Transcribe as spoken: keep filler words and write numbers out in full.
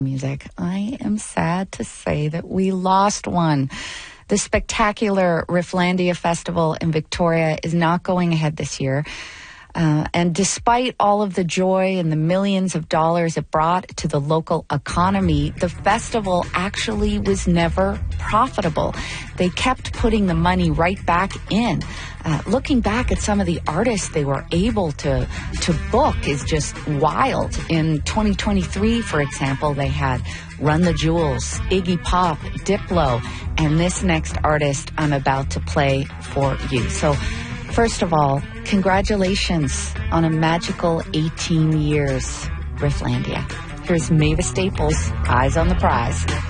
Music. I am sad to say that we lost one. The spectacular Rifflandia Festival in Victoria is not going ahead this year. Uh, and despite all of the joy and the millions of dollars it brought to the local economy, the festival actually was never profitable. They kept putting the money right back in. Uh, looking back at some of the artists they were able to to book is just wild. In twenty twenty-three, for example, they had Run the Jewels, Iggy Pop, Diplo, and this next artist I'm about to play for you. So, first of all, congratulations on a magical eighteen years, Rifflandia. Here's Mavis Staples, Eyes on the Prize.